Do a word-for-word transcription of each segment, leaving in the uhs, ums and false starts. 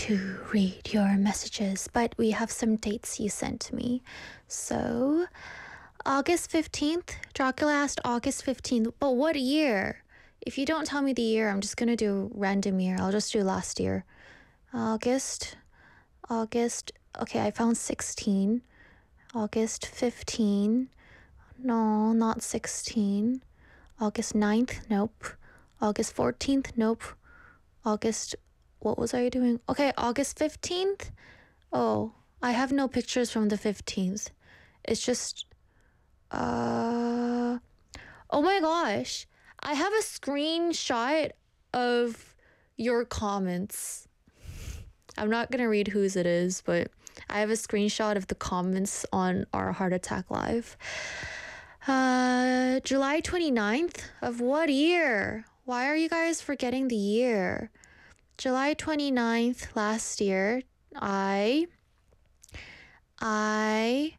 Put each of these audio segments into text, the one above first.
to read your messages, but we have some dates you sent to me. So, August fifteenth, Dracula asked August fifteenth, but what year? If you don't tell me the year, I'm just gonna do random year. I'll just do last year. August, August, okay, I found sixteen. August fifteenth, no, not sixteen. August ninth, nope. August fourteenth, nope. August, what was I doing? Okay, August fifteenth. Oh, I have no pictures from the fifteenth. It's just, uh, oh my gosh. I have a screenshot of your comments. I'm not gonna read whose it is, but I have a screenshot of the comments on our Heart Attack Live. Uh, July twenty-ninth of what year? Why are you guys forgetting the year? July twenty-ninth last year, I, I,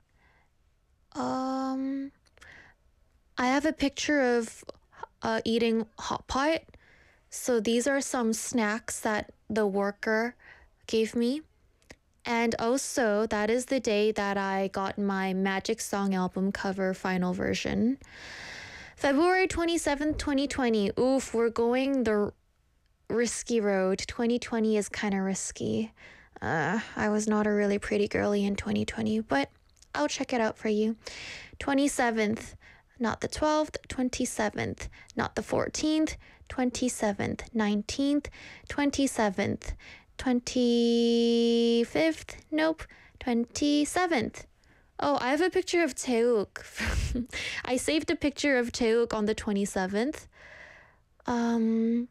um, I have a picture of uh, eating hot pot. So these are some snacks that the worker gave me. And also, that is the day that I got my Magic Song album cover final version. February twenty-seventh, twenty twenty. Oof, we're going the risky road. twenty twenty is kind of risky. Uh, I was not a really pretty girly in twenty twenty, but I'll check it out for you. twenty-seventh, not the twelfth, twenty-seventh, not the fourteenth, twenty-seventh, nineteenth, twenty-seventh, twenty-fifth, nope, twenty-seventh. Oh, I have a picture of Taeuk. I saved a picture of Taeuk on the twenty-seventh. Um,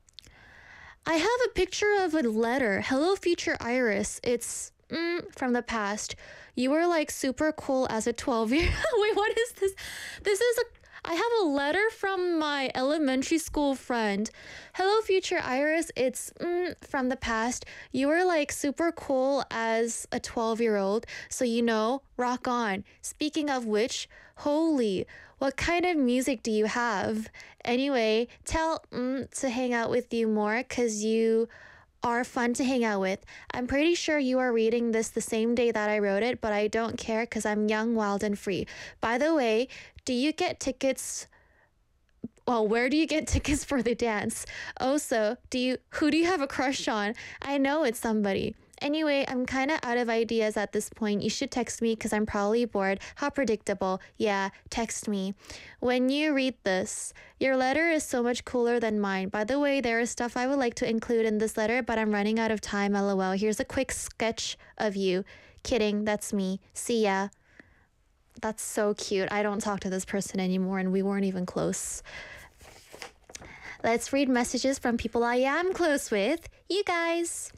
I have a picture of a letter. Hello, future Iris. It's mm, from the past. You were like super cool as a twelve-year. Wait, what is this? This is a. I have a letter from my elementary school friend. Hello, future Iris. It's mm, from the past. You were like super cool as a twelve-year-old. So, you know, rock on. Speaking of which, holy, what kind of music do you have? Anyway, tell mm, to hang out with you more because you are fun to hang out with. I'm pretty sure you are reading this the same day that I wrote it, but I don't care because I'm young, wild, and free. By the way, do you get tickets? Well, where do you get tickets for the dance? Also, do you who do you have a crush on? I know it's somebody. Anyway, I'm kind of out of ideas at this point. You should text me because I'm probably bored. How predictable. Yeah, text me. When you read this, your letter is so much cooler than mine. By the way, there is stuff I would like to include in this letter, but I'm running out of time, lol. Here's a quick sketch of you. Kidding, that's me. See ya. That's so cute. I don't talk to this person anymore, and we weren't even close. Let's read messages from people I am close with. You guys.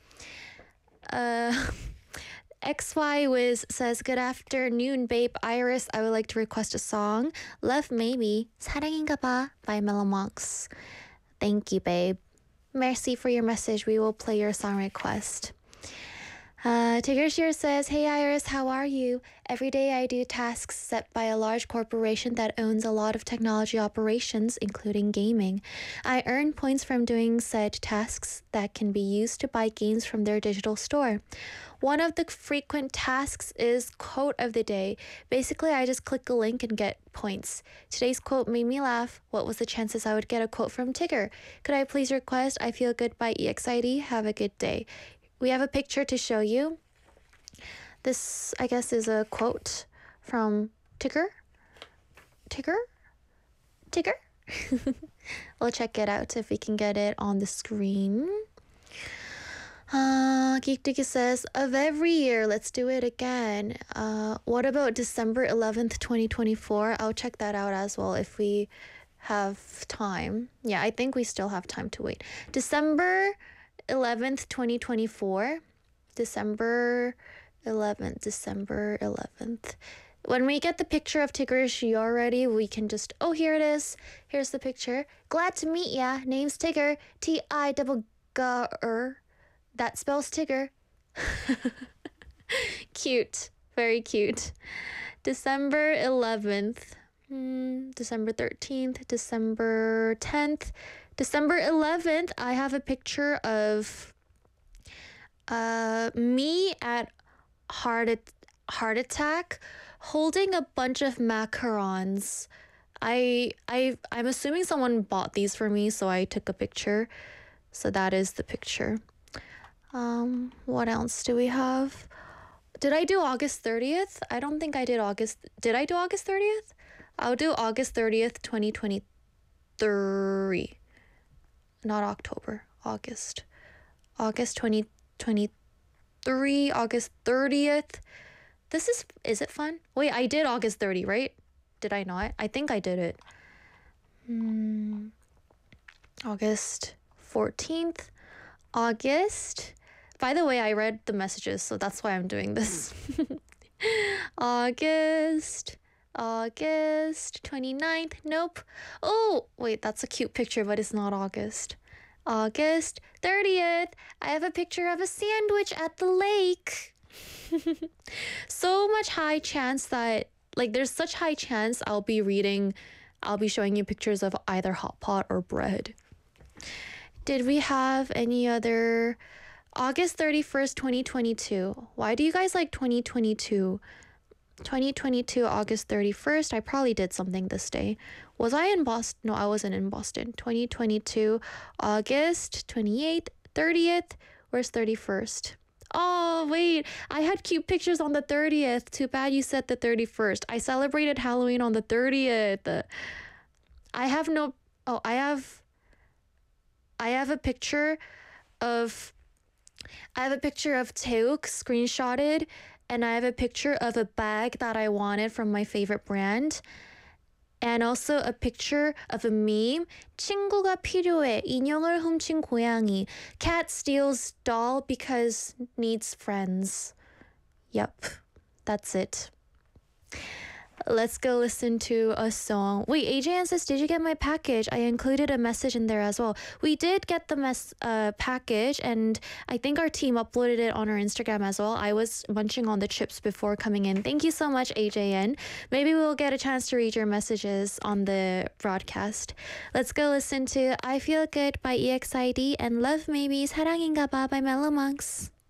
Uh, X Y Wiz says, good afternoon, babe. Iris, I would like to request a song. Love Maybe, 사랑인가 봐 by Melomonks. Thank you, babe. Merci for your message. We will play your song request. Uh, Tigger Shear says, hey Iris, how are you? Every day I do tasks set by a large corporation that owns a lot of technology operations, including gaming. I earn points from doing said tasks that can be used to buy games from their digital store. One of the frequent tasks is quote of the day. Basically, I just click a link and get points. Today's quote made me laugh. What was the chances I would get a quote from Tigger? Could I please request I Feel Good by E X I D? Have a good day. We have a picture to show you. This, I guess, is a quote from Tigger. Tigger? Tigger? We'll check it out if we can get it on the screen. Uh, Geek Diggy says, of every year, let's do it again. Uh, what about December eleventh, twenty twenty-four? I'll check that out as well if we have time. Yeah, I think we still have time to wait. December eleventh, twenty twenty-four. December eleventh, December eleventh. When we get the picture of Tigger Shior ready, we can just, oh, here it is. Here's the picture. Glad to meet ya. Name's Tigger. T I double G R. That spells Tigger. Cute. Very cute. December eleventh. Hmm, December thirteenth. December tenth. December eleventh, I have a picture of Uh, me at heart at- heart attack, holding a bunch of macarons. I I I'm assuming someone bought these for me, so I took a picture. So that is the picture. Um, what else do we have? Did I do August thirtieth? I don't think I did August. Did I do August thirtieth? I'll do August thirtieth, twenty twenty-three. Not October, August. August twenty twenty-three, August thirtieth. This is, is it fun? Wait, I did August thirtieth, right? Did I not? I think I did it. Hmm. August fourteenth. August. By the way, I read the messages, so that's why I'm doing this. August. August twenty-ninth. Nope. Oh, wait, that's a cute picture, but it's not August. August thirtieth. I have a picture of a sandwich at the lake. So much high chance that, like, there's such high chance I'll be reading, I'll be showing you pictures of either hot pot or bread. Did we have any other? August thirty-first, twenty twenty-two. Why do you guys like twenty twenty-two? twenty twenty-two, August thirty-first. I probably did something this day. Was I in Boston? No, I wasn't in Boston. twenty twenty-two, August twenty-eighth, thirtieth. Where's thirty-first? Oh, wait. I had cute pictures on the thirtieth. Too bad you said the thirty-first. I celebrated Halloween on the thirtieth. I have no. Oh, I have. I have a picture of. I have a picture of Taeuk screenshotted, and I have a picture of a bag that I wanted from my favorite brand. And also a picture of a meme. 친구가 필요해. 인형을 훔친 고양이. Cat steals doll because needs friends. Yep, that's it. Let's go listen to a song. Wait, A J N says, did you get my package? I included a message in there as well. We did get the mess uh, package, and I think our team uploaded it on our Instagram as well. I was munching on the chips before coming in. Thank you so much, A J N. Maybe we'll get a chance to read your messages on the broadcast. Let's go listen to I Feel Good by E X I D and Love Maybe 사랑인가봐 by Mellow Monks.